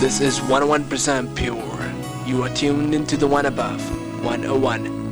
This is 101% pure. You are tuned into the one above, 101